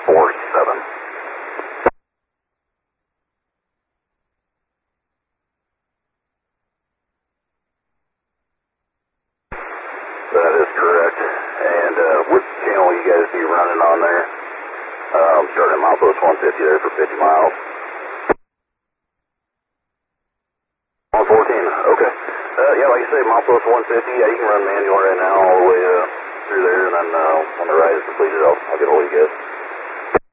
That is correct. And what channel will you guys be running on there? Starting at milepost 150 there for 50 miles. 114, okay. Yeah, like I say, milepost 150, yeah, you can run manual right now all the way through there, and then when the ride is completed, I'll get a hold of you guys.